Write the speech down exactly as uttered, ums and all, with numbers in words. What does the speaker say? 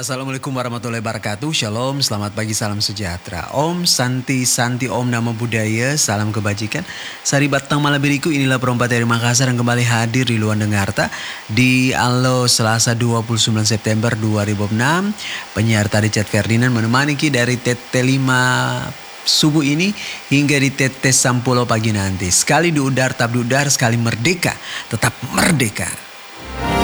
Assalamualaikum warahmatullahi wabarakatuh. Shalom, selamat pagi, salam sejahtera. Om Santi Santi, Om Namo Buddhaya, salam kebajikan. Sari Batang Malabiriku, inilah perompak dari Makassar yang kembali hadir di Luar Dengarta di Alo Selasa dua puluh sembilan September dua ribu enam. Penyiar tadi Chat Ferdinand menemani ki dari T T lima subuh ini hingga di T T Sampulo pagi nanti. Sekali di udar, tetap di udar, sekali merdeka, tetap merdeka.